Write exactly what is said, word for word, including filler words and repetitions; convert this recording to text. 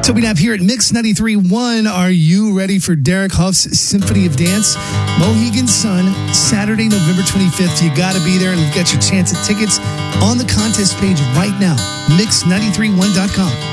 Toby Knapp here at Mix ninety-three point one. Are you ready for Derek Huff's Symphony of Dance? Mohegan Sun, Saturday, November twenty-fifth. You got to be there, and you've got your chance at tickets on the contest page right now. mix nine three one dot com.